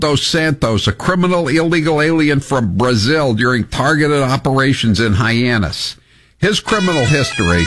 dos Santos, a criminal illegal alien from Brazil during targeted operations in Hyannis. His criminal history: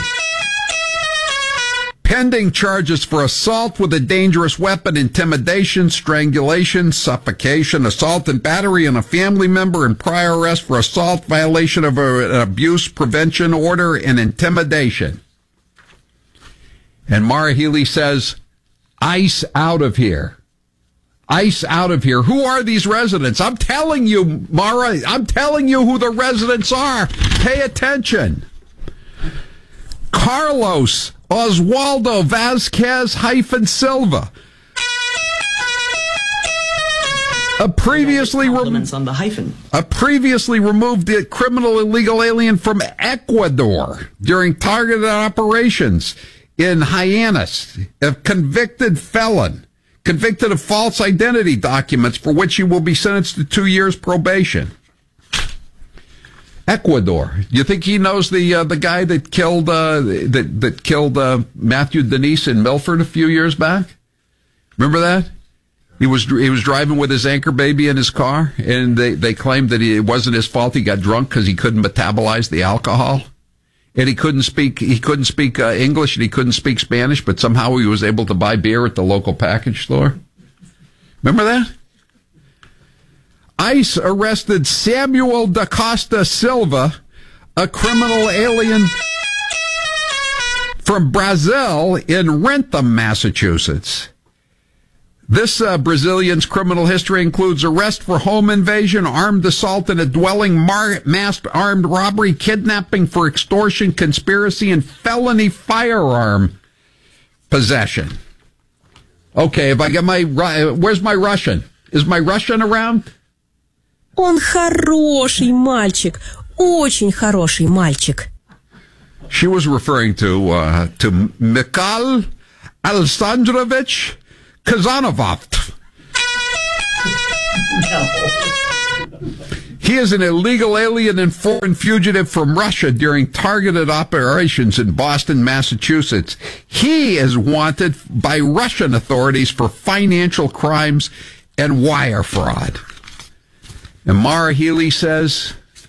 pending charges for assault with a dangerous weapon, intimidation, strangulation, suffocation, assault and battery on a family member, and prior arrest for assault, violation of an abuse prevention order, and intimidation. And Maura Healey says, ICE out of here. ICE out of here. Who are these residents? I'm telling you, Maura, I'm telling you who the residents are. Pay attention. Carlos Oswaldo Vasquez-Silva. A previously removed criminal illegal alien from Ecuador during targeted operations in Hyannis, a convicted felon, convicted of false identity documents for which he will be sentenced to 2 years probation. Ecuador. You think he knows the guy that killed Matthew Denise in Milford a few years back? Remember that? He was driving with his anchor baby in his car, and they claimed that it wasn't his fault. He got drunk because he couldn't metabolize the alcohol, and he couldn't speak English, and he couldn't speak Spanish. But somehow he was able to buy beer at the local package store. Remember that? ICE arrested Samuel da Costa Silva, a criminal alien from Brazil in Wrentham, Massachusetts. This Brazilian's criminal history includes arrest for home invasion, armed assault in a dwelling, masked armed robbery, kidnapping for extortion, conspiracy, and felony firearm possession. Okay, if I get where's my Russian? Is my Russian around? Он хороший мальчик, очень хороший мальчик. She was referring to Mikhail Alexandrovich Kazanov. No. He is an illegal alien and foreign fugitive from Russia during targeted operations in Boston, Massachusetts. He is wanted by Russian authorities for financial crimes and wire fraud. And Maura Healey says,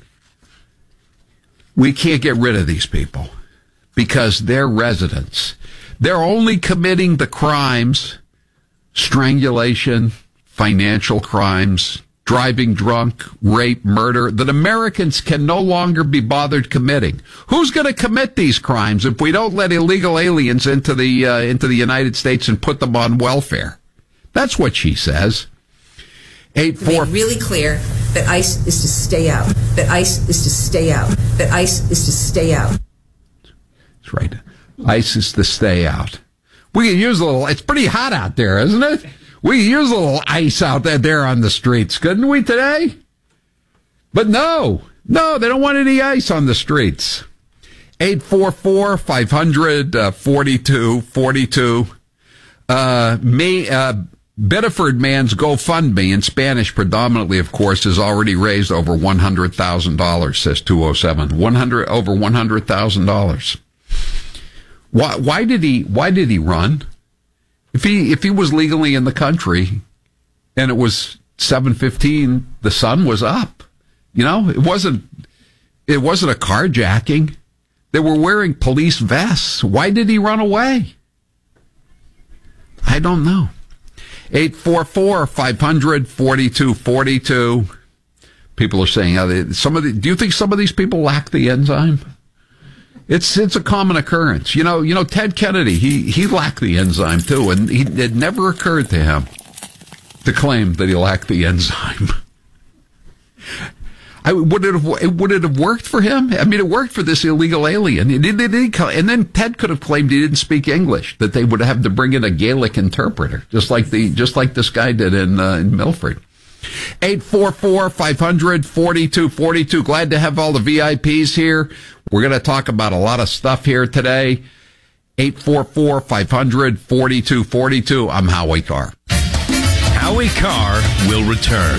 we can't get rid of these people because they're residents. They're only committing the crimes, strangulation, financial crimes, driving drunk, rape, murder, that Americans can no longer be bothered committing. Who's going to commit these crimes if we don't let illegal aliens into the United States and put them on welfare? That's what she says. Make really clear that ICE is to stay out. That ICE is to stay out. That ICE is to stay out. That's right. ICE is to stay out. We can use a little. It's pretty hot out there, isn't it? We can use a little ice out there on the streets, couldn't we today? But no, they don't want any ice on the streets. 844-500-4242. Biddeford man's GoFundMe, in Spanish predominantly, of course, has already raised over $100,000, says 207. Over $100,000. Why did he run? If he was legally in the country and it was 7:15, the sun was up. You know, it wasn't a carjacking. They were wearing police vests. Why did he run away? I don't know. 844-500-4242. People are saying, do you think some of these people lack the enzyme? It's a common occurrence. You know, Ted Kennedy, he lacked the enzyme too, and it never occurred to him to claim that he lacked the enzyme. Would it have worked for him? I mean, it worked for this illegal alien. And then Ted could have claimed he didn't speak English, that they would have to bring in a Gaelic interpreter, just like this guy did in Milford. 844-500-4242. Glad to have all the VIPs here. We're going to talk about a lot of stuff here today. 844-500-4242. I'm Howie Carr. Howie Carr will return.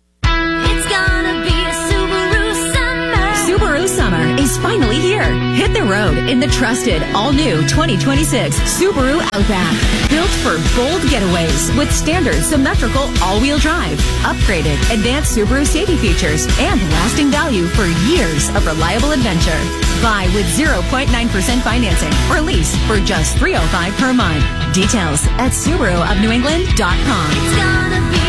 Is finally here. Hit Hit the road in the trusted, all-new 2026 Subaru Outback. Built for bold getaways with standard symmetrical all-wheel drive, upgraded advanced Subaru safety features, and lasting value for years of reliable adventure. Buy with 0.9% financing or lease for just $305 per month. Details at SubaruofNewEngland.com. It's gonna be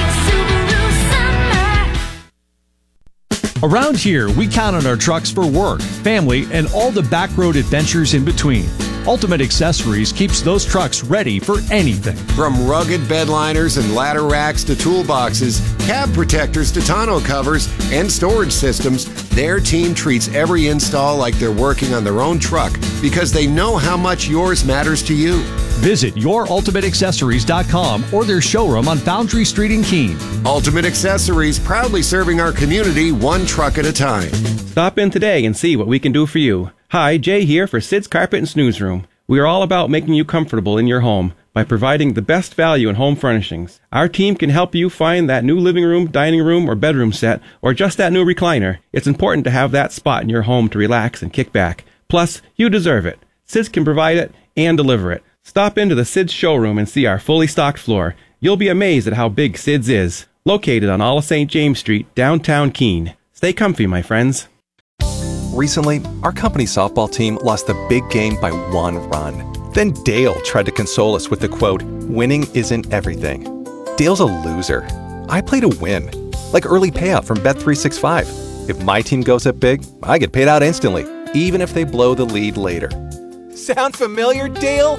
Subaru summer. Around here, we count on our trucks for work, family, and all the back road adventures in between. Ultimate Accessories keeps those trucks ready for anything. From rugged bed liners and ladder racks to toolboxes, cab protectors to tonneau covers, and storage systems, their team treats every install like they're working on their own truck because they know how much yours matters to you. Visit yourultimateaccessories.com or their showroom on Foundry Street in Keene. Ultimate Accessories, proudly serving our community one truck at a time. Stop in today and see what we can do for you. Hi, Jay here for Sid's Carpet and Snooze Room. We are all about making you comfortable in your home by providing the best value in home furnishings. Our team can help you find that new living room, dining room, or bedroom set, or just that new recliner. It's important to have that spot in your home to relax and kick back. Plus, you deserve it. Sid's can provide it and deliver it. Stop into the Sid's showroom and see our fully stocked floor. You'll be amazed at how big Sid's is. Located on all of St. James Street, downtown Keene. Stay comfy, my friends. Recently, our company softball team lost the big game by 1 run. Then Dale tried to console us with the quote, "Winning isn't everything." Dale's a loser. I play to win. Like early payout from Bet365. If my team goes up big, I get paid out instantly, even if they blow the lead later. Sound familiar, Dale?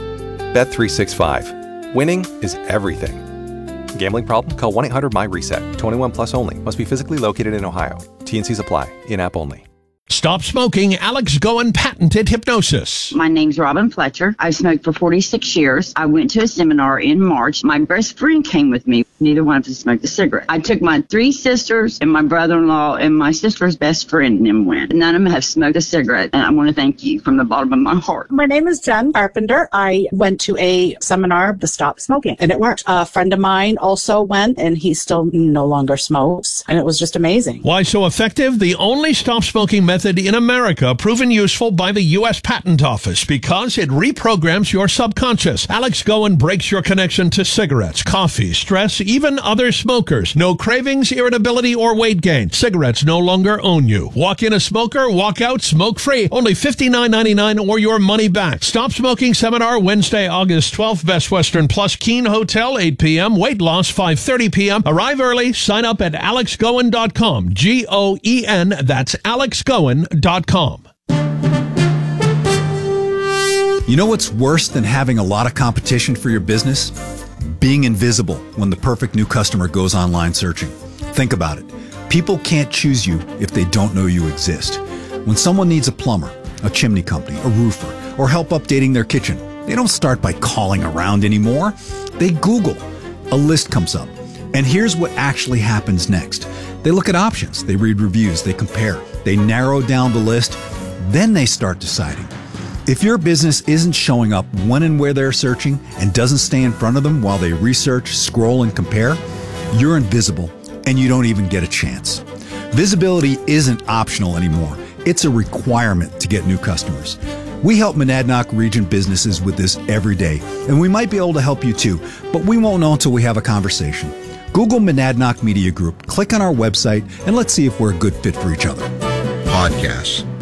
Bet365. Winning is everything. Gambling problem? Call 1-800-MY-RESET. 21 plus only. Must be physically located in Ohio. T&Cs apply. In-app only. Stop smoking. Alex Goen patented hypnosis. My name's Robin Fletcher. I've smoked for 46 years. I went to a seminar in March. My best friend came with me. Neither one of us smoked a cigarette. I took my 3 sisters and my brother-in-law and my sister's best friend and them went. None of them have smoked a cigarette, and I want to thank you from the bottom of my heart. My name is Jen Carpenter. I went to a seminar to stop smoking, and it worked. A friend of mine also went, and he still no longer smokes, and it was just amazing. Why so effective? The only stop smoking method in America proven useful by the U.S. Patent Office because it reprograms your subconscious. Alex Goen breaks your connection to cigarettes, coffee, stress, even other smokers. No cravings, irritability, or weight gain. Cigarettes no longer own you. Walk in a smoker, walk out smoke-free. Only $59.99 or your money back. Stop Smoking Seminar, Wednesday, August 12th, Best Western Plus Keene Hotel, 8 p.m. Weight loss, 5:30 p.m. Arrive early. Sign up at alexgoen.com. G-O-E-N. That's alexgoen.com. You know what's worse than having a lot of competition for your business? Being invisible when the perfect new customer goes online searching. Think about it. People can't choose you if they don't know you exist. When someone needs a plumber, a chimney company, a roofer, or help updating their kitchen, they don't start by calling around anymore. They Google. A list comes up. And here's what actually happens next. They look at options, they read reviews, they compare, they narrow down the list, then they start deciding. If your business isn't showing up when and where they're searching and doesn't stay in front of them while they research, scroll, and compare, you're invisible and you don't even get a chance. Visibility isn't optional anymore. It's a requirement to get new customers. We help Monadnock region businesses with this every day, and we might be able to help you too, but we won't know until we have a conversation. Google Monadnock Media Group, click on our website, and let's see if we're a good fit for each other. Podcasts,